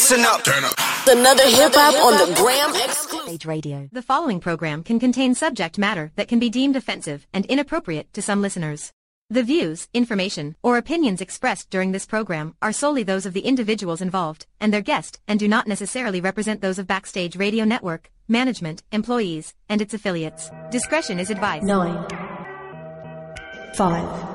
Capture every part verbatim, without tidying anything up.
Listen up. Turn up. Another hip hop on the gram. Stage Radio. The following program can contain subject matter that can be deemed offensive and inappropriate to some listeners. The views, information, or opinions expressed during this program are solely those of the individuals involved and their guest and do not necessarily represent those of Backstage Radio Network, management, employees, and its affiliates. Discretion is advised. Nine. Five.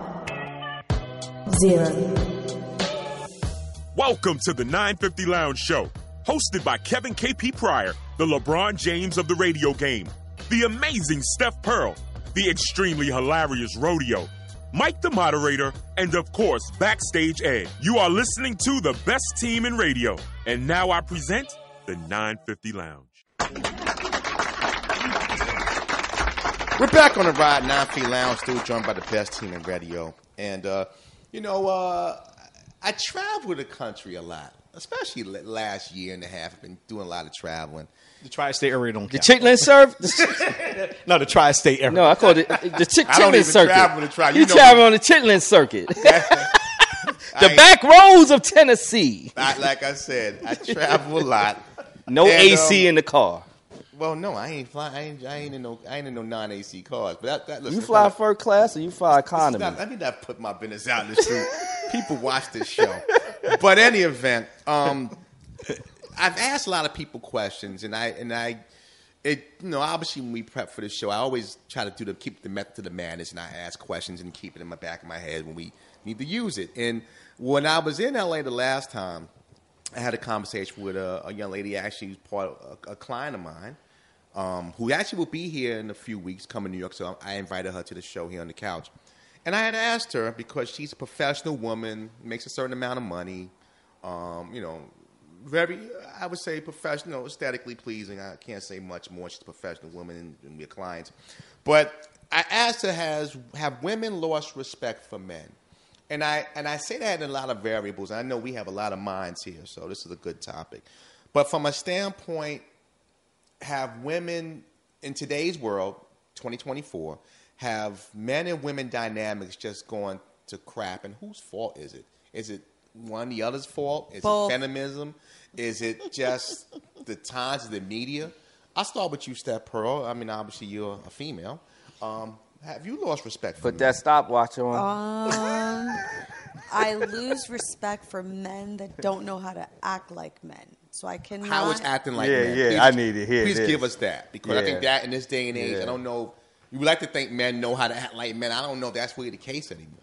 Zero. Welcome to the nine fifty Lounge Show, hosted by Kevin K P Pryor, the LeBron James of the radio game, the amazing Steph Pearl, the extremely hilarious Rodeo, Mike the moderator, and of course, Backstage Ed. You are listening to the best team in radio. And now I present the nine fifty Lounge. We're back on the ride, nine fifty Lounge, still joined by the best team in radio. And, uh, you know, uh, I travel the country a lot, especially last year and a half. I've been doing a lot of traveling. The tri-state area don't The count. Chitlin serve? No, the tri-state area. No, I call it the ch- I don't Chitlin even circuit. travel to try. You, You know travel me. on the Chitlin circuit. I The ain't- back roads of Tennessee. I, like I said, I travel a lot. No And, A C um, in the car. Well, no, I ain't fly. I ain't, I ain't in no. I ain't in no non-A C cars. But that, that, listen, You fly that's first class or you fly not- economy? not- Let me not put my business out in the street. People watch this show. But any event, um, I've asked a lot of people questions, and I and I, it you know, obviously when we prep for the show, I always try to do the keep the method to the madness, and I ask questions and keep it in my back of my head when we need to use it. And when I was in L A the last time, I had a conversation with a, a young lady, actually who's part of a, a client of mine, um, who actually will be here in a few weeks, coming to New York. So I invited her to the show here on the couch. And I had asked her, because she's a professional woman, makes a certain amount of money, um, you know, very, I would say, professional, aesthetically pleasing. I can't say much more. She's a professional woman and, and we're clients. But I asked her, has have women lost respect for men? And I and I say that in a lot of variables. I know we have a lot of minds here, so this is a good topic. But from a standpoint, have women in today's world, twenty twenty-four, have men and women dynamics just going to crap? And whose fault is it? Is it one the other's fault? Is Both. it feminism? Is it just the times of the media? I'll start with you, Steph Pearl. I mean, obviously you're a female. Um, have you lost respect for Put men? that stopwatch on. Um, I lose respect for men that don't know how to act like men. So I cannot. How is acting like Yeah, men? yeah, Please- I need to hear Please this. give us that, because I Yeah. think that in this day and age, Yeah. I don't know. You would like to think men know how to act like men. I don't know if that's really the case anymore.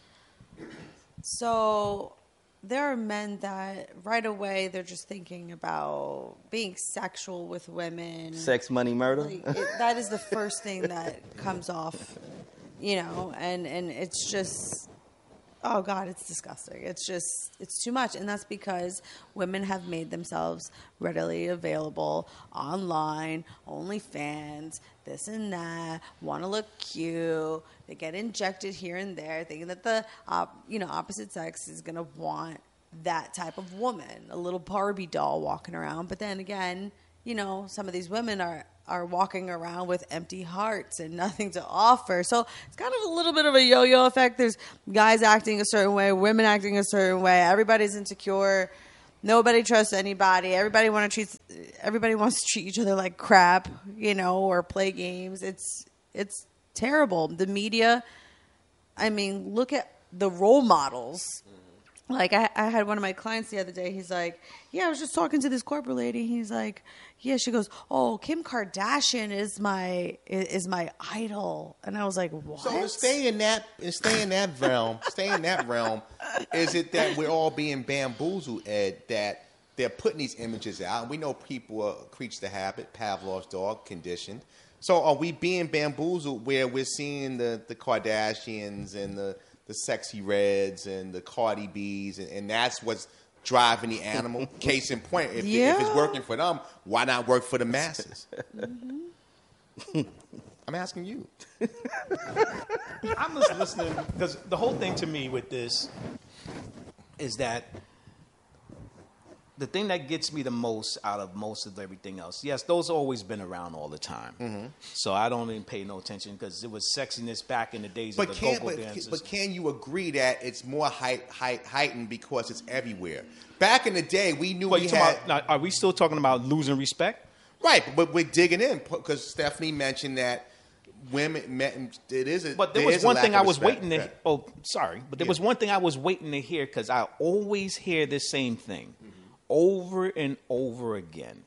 So there are men that right away they're just thinking about being sexual with women. Sex, money, murder. Like, it, that is the first thing that comes off, you know, and, and it's just, oh God, it's disgusting. It's just, it's too much. And that's because women have made themselves readily available online, OnlyFans, this and that, want to look cute. They get injected here and there, thinking that the, op, you know, opposite sex is going to want that type of woman, a little Barbie doll walking around. But then again, you know, some of these women are, are walking around with empty hearts and nothing to offer. So it's kind of a little bit of a yo-yo effect. There's guys acting a certain way, women acting a certain way. Everybody's insecure. Nobody trusts anybody. Everybody want to treat. Everybody wants to treat each other like crap, you know, or play games. It's it's terrible. The media. I mean, look at the role models. Like, I, I had one of my clients the other day. He's like, yeah, I was just talking to this corporate lady. He's like, yeah, she goes, oh, Kim Kardashian is my is my idol. And I was like, what? So to stay in that, and stay in that realm, stay in that realm, is it that we're all being bamboozled, Ed, that they're putting these images out? And we know people are creatures to habit, Pavlov's dog, conditioned. So are we being bamboozled where we're seeing the, the Kardashians and the, the Sexy Reds and the Cardi B's, and, and that's what's driving the animal? Case in point, if, Yeah. if it's working for them, why not work for the masses? Mm-hmm. I'm asking you. I'm just listening because the whole thing to me with this is that the thing that gets me the most out of most of everything else, yes, those have always been around all the time. Mm-hmm. So I don't even pay no attention because it was sexiness back in the days but of the can, go-go but, dances. But can you agree that it's more height, height, heightened because it's everywhere? Back in the day, we knew But we you had... talking about, now, are we still talking about losing respect? Right, but we're digging in because Stephanie mentioned that women, men, it is a But there, there was is a one lack thing of I was respect. waiting to. Oh, sorry, but there Yeah. was one thing I was waiting to hear because I always hear the same thing mm-hmm. over and over again.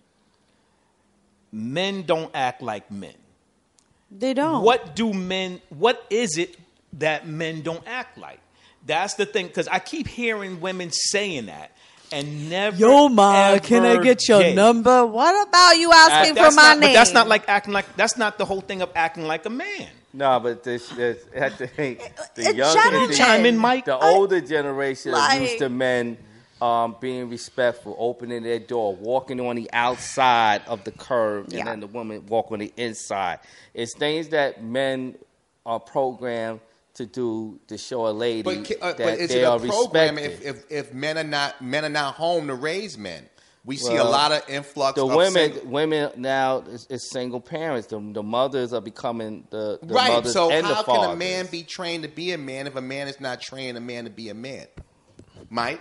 Men don't act like men. They don't. What do men? What is it that men don't act like? That's the thing because I keep hearing women saying that. And never. Yo, ma, can I get your did. number? What about you asking That's for my not, name? But that's not like acting like. That's not the whole thing of acting like a man. No, but this, this, I think the It's younger, gentlemen. the, Chime in, Mike. the I- older generation like- are used to men um, being respectful, opening their door, walking on the outside of the curb, Yeah. and then the woman walk on the inside. It's things that men are programmed to do to show a lady But, ca- uh, that but is they it a are program respected. if, if, if men are not men are not home to raise men? We see a Well, lot of influx the of women, single- women now is, is single parents. The, the mothers are becoming the, the right. mothers So and how the can fathers. a man be trained to be a man if a man is not training a man to be a man? Mike?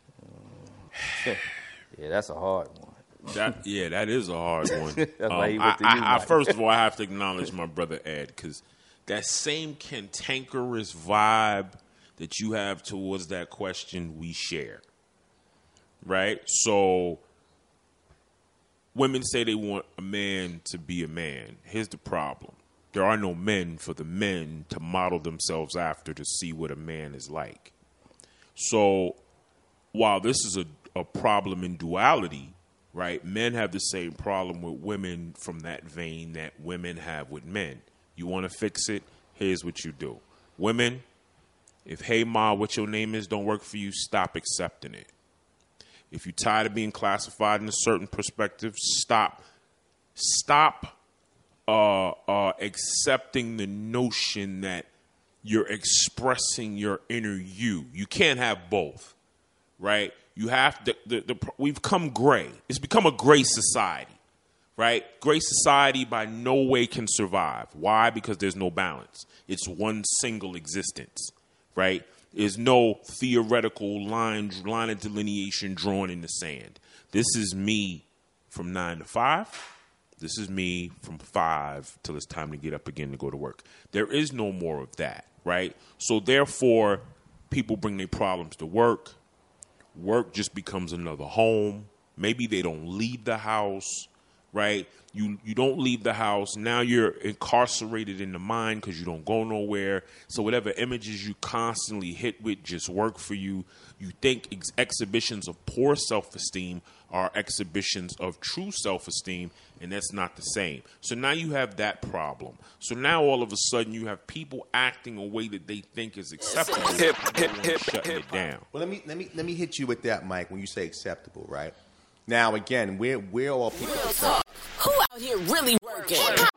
Yeah, that's a hard one. That, yeah, that is a hard one. That's why he Um, went to I, you, I, I, Mike. first of all, I have to acknowledge my brother Ed because that same cantankerous vibe that you have towards that question we share. Right? So women say they want a man to be a man. Here's the problem. There are no men for the men to model themselves after to see what a man is like. So while this is a, a problem in duality, right, men have the same problem with women from that vein that women have with men. You want to fix it? Here's what you do. Women, if hey ma, what your name is don't work for you, stop accepting it. If you're tired of being classified in a certain perspective, stop. Stop uh, uh, accepting the notion that you're expressing your inner you. You can't have both, right? You have to. The, the, we've come gray. It's become a gray society, right? Gray society by no way can survive. Why? Because there's no balance. It's one single existence, right? There's no theoretical line line of delineation drawn in the sand. This is me from nine to five. This is me from five till it's time to get up again to go to work. There is no more of that, right? So therefore, people bring their problems to work. Work just becomes another home. Maybe they don't leave the house, right? You you don't leave the house. Now you're incarcerated in the mind because you don't go nowhere. So whatever images you constantly hit with just work for you. You think ex- exhibitions of poor self-esteem are exhibitions of true self-esteem, and that's not the same. So now you have that problem. So now all of a sudden you have people acting a way that they think is acceptable, hip, hip, hip, shutting it down. Well, let me let me let me hit you with that, Mike. When you say acceptable, right? Now again, we're we're all people. Real talk. Who out here really working?